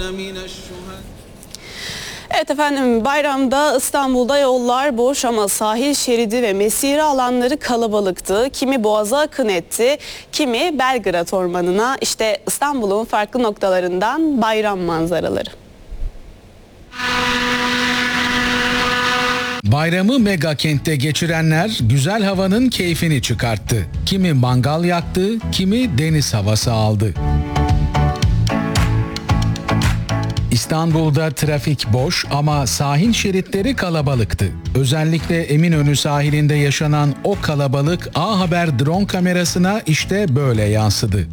Evet efendim, bayramda İstanbul'da yollar boş ama sahil şeridi ve mesire alanları kalabalıktı. Kimi Boğaz'a akın etti, kimi Belgrad Ormanı'na. İşte İstanbul'un farklı noktalarından bayram manzaraları. Bayramı mega kentte geçirenler güzel havanın keyfini çıkarttı. Kimi mangal yaktı, kimi deniz havası aldı. İstanbul'da trafik boş ama sahil şeritleri kalabalıktı. Özellikle Eminönü sahilinde yaşanan o kalabalık A Haber drone kamerasına işte böyle yansıdı.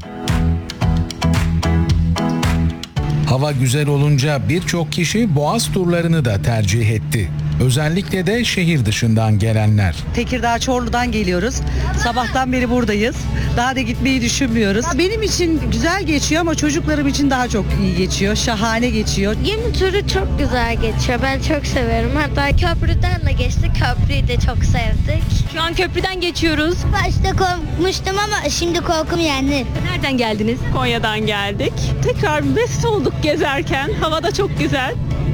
Hava güzel olunca birçok kişi Boğaz turlarını da tercih etti. Özellikle de şehir dışından gelenler. Tekirdağ Çorlu'dan geliyoruz. Sabahtan beri buradayız. Daha da gitmeyi düşünmüyoruz. Benim için güzel geçiyor ama çocuklarım için daha çok iyi geçiyor. Şahane geçiyor. Gemi turu çok güzel geçiyor. Ben çok severim. Hatta köprüden de geçtik. Köprüyü de çok sevdik. Şu an köprüden geçiyoruz. Başta korkmuştum ama şimdi korkum yendi. Nereden geldiniz? Konya'dan geldik. Tekrar mest olduk gezerken. Hava da çok güzel.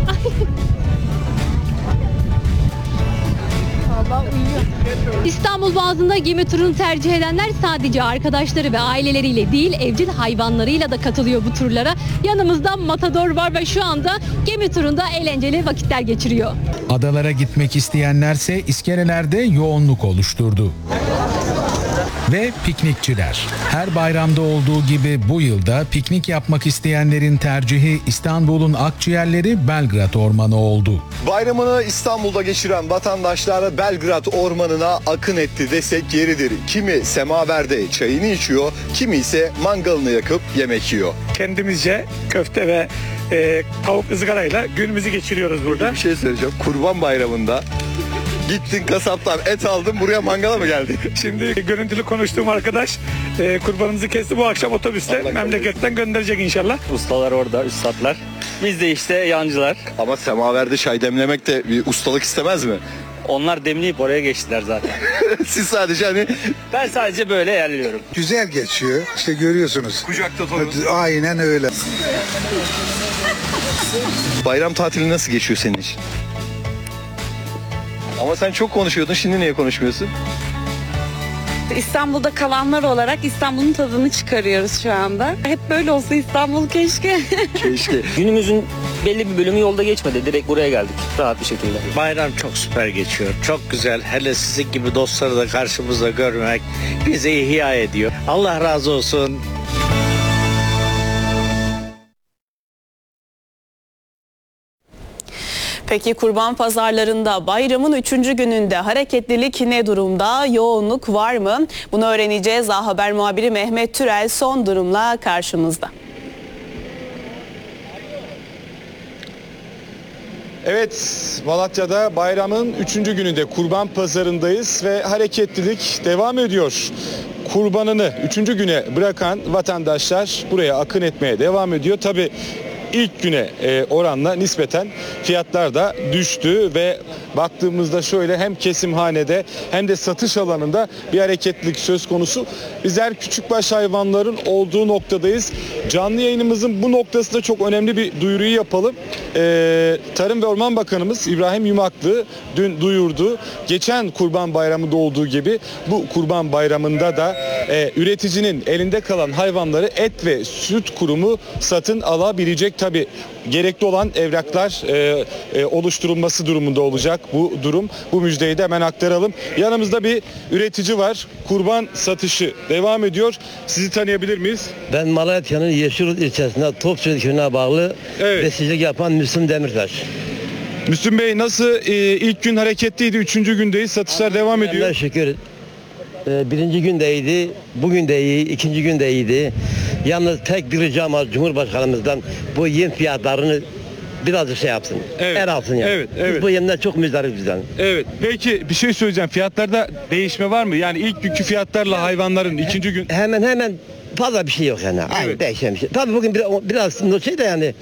İstanbul Boğazı'nda gemi turunu tercih edenler sadece arkadaşları ve aileleriyle değil, evcil hayvanlarıyla da katılıyor bu turlara. Yanımızda Matador var ve şu anda gemi turunda eğlenceli vakitler geçiriyor. Adalara gitmek isteyenlerse iskelelerde yoğunluk oluşturdu. Ve piknikçiler. Her bayramda olduğu gibi bu yılda piknik yapmak isteyenlerin tercihi İstanbul'un akciğerleri Belgrad Ormanı oldu. Bayramını İstanbul'da geçiren vatandaşlar Belgrad Ormanı'na akın etti desek yeridir. Kimi semaverde çayını içiyor, kimi ise mangalını yakıp yemek yiyor. Kendimizce köfte ve tavuk ızgarayla günümüzü geçiriyoruz burada. Bir şey söyleyeceğim. Kurban Bayramı'nda gittin kasaptan et aldın, buraya mangala mı geldin? Şimdi görüntülü konuştuğum arkadaş kurbanımızı kesti, bu akşam otobüsle memleketten gönderecek inşallah. Ustalar orada, üstadlar. Biz de işte yancılar. Ama semaverde çay demlemek de bir ustalık istemez mi? Onlar demleyip oraya geçtiler zaten. Siz sadece hani... Ben sadece böyle yerliyorum. Güzel geçiyor. İşte görüyorsunuz. Kucakta torun. Aynen öyle. Bayram tatili nasıl geçiyor senin için? Ama sen çok konuşuyordun, şimdi niye konuşmuyorsun? İstanbul'da kalanlar olarak İstanbul'un tadını çıkarıyoruz şu anda. Hep böyle olsa İstanbul keşke. Keşke. Günümüzün belli bir bölümü yolda geçmedi. Direkt buraya geldik rahat bir şekilde. Bayram çok süper geçiyor. Çok güzel. Hele sizin gibi dostları da karşımızda görmek bizi ihya ediyor. Allah razı olsun. Peki kurban pazarlarında bayramın 3. gününde hareketlilik ne durumda? Yoğunluk var mı? Bunu öğreneceğiz. A Haber muhabiri Mehmet Türel son durumla karşımızda. Evet, Malatya'da bayramın 3. gününde kurban pazarındayız ve hareketlilik devam ediyor. Kurbanını 3. güne bırakan vatandaşlar buraya akın etmeye devam ediyor. Tabii İlk güne oranla nispeten fiyatlar da düştü ve baktığımızda şöyle hem kesimhanede hem de satış alanında bir hareketlilik söz konusu. Bizler küçükbaş hayvanların olduğu noktadayız. Canlı yayınımızın bu noktasında çok önemli bir duyuruyu yapalım. Tarım ve Orman Bakanımız İbrahim Yumaklı dün duyurdu. Geçen Kurban Bayramı'nda olduğu gibi bu Kurban Bayramı'nda da üreticinin elinde kalan hayvanları Et ve Süt Kurumu satın alabilecek. Tabii gerekli olan evraklar oluşturulması durumunda olacak bu durum. Bu müjdeyi de hemen aktaralım. Yanımızda bir üretici var. Kurban satışı devam ediyor. Sizi tanıyabilir miyiz? Ben Malatya'nın Yeşilyurt ilçesinde Topçu köyüne bağlı besicilik yapan Müslüm Demirtaş. Müslüm Bey, nasıl ilk gün hareketliydi? 3. gündeyiz. Satışlar devam ediyor. Allah şükür. Birinci gün de iyiydi, bugün de iyi, ikinci gün de iyiydi. Yalnız tek bir ricam var Cumhurbaşkanımızdan, bu yem fiyatlarını birazcık şey yapsın, el alsın yani. Evet. Biz bu yemden çok müzdaripiz bizden. Evet. Peki bir şey söyleyeceğim. Fiyatlarda değişme var mı? Yani ilk günkü fiyatlarla hayvanların ikinci gün... Hemen fazla bir şey yok yani. Aynı değişen bir şey. Tabii bugün biraz şey de yani